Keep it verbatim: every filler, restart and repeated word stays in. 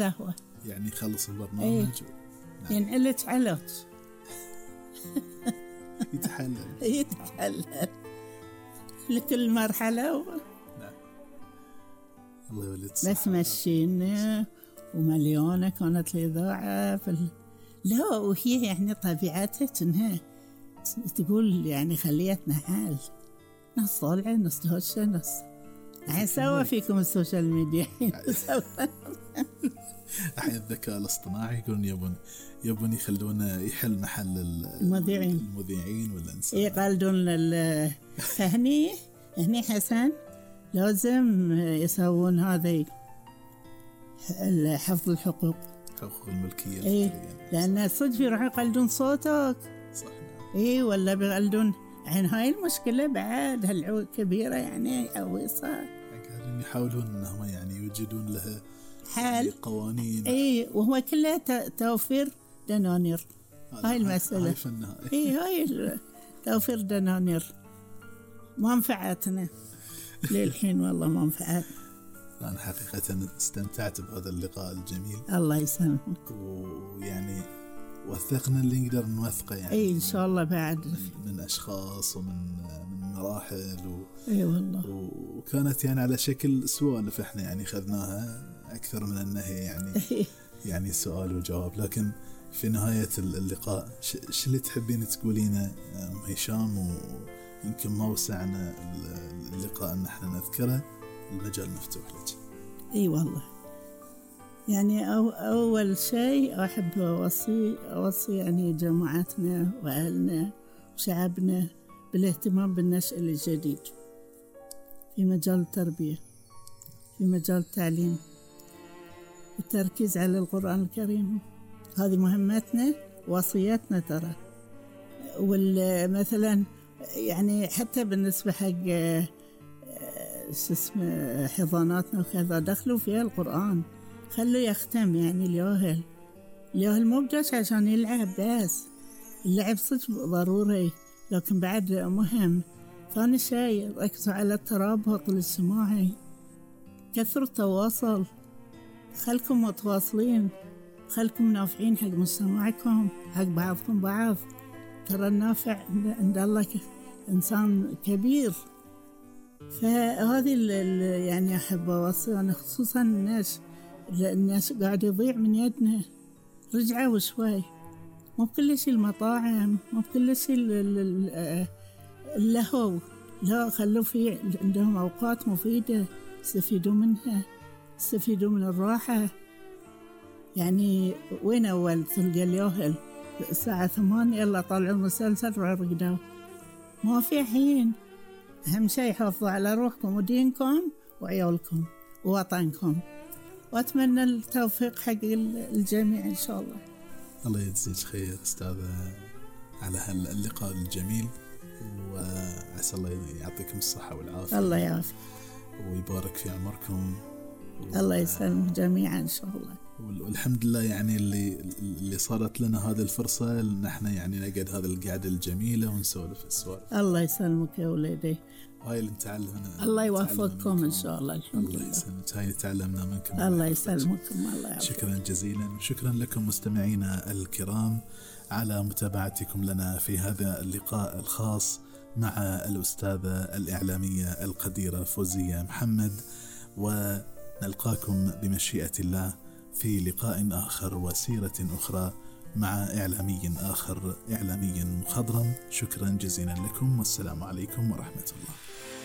هذا هو يعني يخلص البرنامج ايه. و... نعم. ينعلج علج يتحلل يتحلل لكل مرحلة و... نعم. الله يولي الصحة. بس مشينا ومليونة كانت الإذاعة في ال... لا وهي يعني طبيعتها إنها تقول يعني خليتنا حال ناس طالعة ناس تهشة ناس الحين سوا فيكم السوشيال ميديا الحين الذكاء الاصطناعي يقولون يبون يبون يخلونه يحل محل المذيعين المذيعين والإنسان. يقلدون هني هني حسن لازم يسوون هذا حفظ الحقوق حقوق الملكية. إيه لأن صدق يروحون يقلدون صوتك. صح. إيه ولا بيقلدون يعني هاي المشكلة بعد هالعود كبيرة يعني عويصة. قاعدين يحاولون إنهم يعني يوجدون لها حل قوانين. إيه وهو كله توفير دنانير. هاي المسألة. هاي فنها. إيه هاي توفير دنانير منفعتنا للحين والله منفعت. أنا حقيقة استمتعت بهذا اللقاء الجميل. الله يسلمك. ويعني وثقنا اللي نقدر نوثقه يعني. إيه إن شاء الله بعد. من, من أشخاص ومن من مراحل و... إيه والله. وكانت يعني على شكل سوالف إحنا يعني خذناها أكثر من أنها يعني يعني سؤال وجواب. لكن في نهاية اللقاء ش اللي تحبين تقولينه أم هشام؟ ويمكن ما وسعنا اللقاء أن احنا نذكره، المجال مفتوح لك. اي والله يعني أو أول شيء أحب أوصي أوصي يعني جماعتنا وأهلنا وشعبنا بالاهتمام بالنشء الجديد في مجال التربية، في مجال التعليم، التركيز على القرآن الكريم. هذه مهمتنا وصيتنا ترى. والمثلا يعني حتى بالنسبة حق شو اسمه حضاناتنا وكذا دخلوا فيها القرآن، خلوا يختم يعني الياهل الياهل مو بجاش عشان يلعب بس، اللعب صدق ضروري لكن بعد مهم. ثاني شيء ركزوا على الترابط الاجتماعي، كثروا التواصل، خلكم متواصلين، خلكم نافعين حق مجتمعكم حق بعضكم بعض. ترى النافع عند الله إنسان كبير. فهذه اللي يعني أحب أوصي أنا خصوصا الناس الناس قاعد يضيع من يدنا. رجعوا شوي، مو بكل شيء المطاعم، مو بكل شيء اللهو، لا خلوا في عندهم أوقات مفيدة يستفيدوا منها، يستفيدوا من الراحة. يعني وين أول تلقى اليوهل الساعة ثمانية يلا طلعوا المسلسل رقدوا، ما في حين. أهم شيء حافظوا على روحكم ودينكم وعيالكم ووطنكم، وأتمنى التوفيق حق الجميع إن شاء الله. الله يجزيك خير أستاذة على هاللقاء الجميل، وعسى الله يعطيكم الصحة والعافية. الله يعافيك ويبارك في عمركم. الله يسلمك جميعا إن شاء الله. والحمد لله يعني اللي اللي صارت لنا هذه الفرصة إن احنا يعني نقعد هذا القعدة الجميلة ونسولف السوالف. الله يسلمك يا ولدي. هاي اللي نتعلمنا. الله يوفقكم إن شاء الله. الحمد لله. الله يسلمك. هاي تعلمنا منكم. الله يسلمكم. الله يعافيك. شكرا جزيلا، وشكرا لكم مستمعينا الكرام على متابعتكم لنا في هذا اللقاء الخاص مع الأستاذة الإعلامية القديرة فوزية محمد. ونلقاكم بمشيئة الله في لقاء آخر وسيرة أخرى مع إعلامي آخر، إعلامي مخضرم. شكرا جزيلا لكم، والسلام عليكم ورحمة الله.